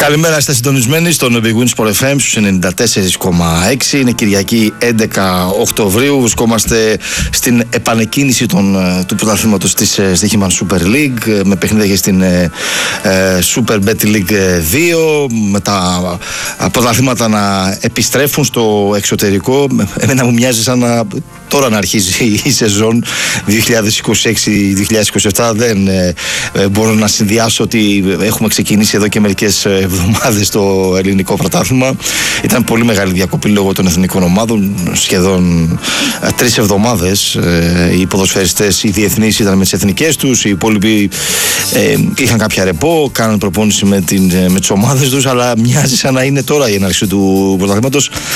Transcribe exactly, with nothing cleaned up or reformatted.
Καλημέρα, είστε συντονισμένοι στον Big Win Sport εφ εμ στους ενενήντα τέσσερα κόμμα έξι. Είναι Κυριακή έντεκα Οκτωβρίου. Βρισκόμαστε στην επανεκκίνηση των, του πρωταθλήματος της Στοίχημαν Super League με παιχνίδια και στην ε, Super Bet League δύο, με τα πρωταθλήματα να επιστρέφουν στο εξωτερικό. Εμένα μου μοιάζει σαν να τώρα να αρχίζει η σεζόν δύο χιλιάδες είκοσι έξι δύο χιλιάδες είκοσι επτά. Δεν ε, μπορώ να συνδυάσω ότι έχουμε ξεκινήσει εδώ και μερικές εβδομάδες το ελληνικό πρωτάθλημα. Ήταν πολύ μεγάλη διακοπή λόγω των εθνικών ομάδων. Σχεδόν ε, τρεις εβδομάδες ε, οι ποδοσφαιριστές, οι διεθνείς ήταν με τις εθνικές τους, οι υπόλοιποι ε, είχαν κάποια ρεπό, κάναν προπόνηση με, την, με τις ομάδες τους, αλλά μοιάζει σαν να είναι τώρα η έναρξη του πρωταθλήματος.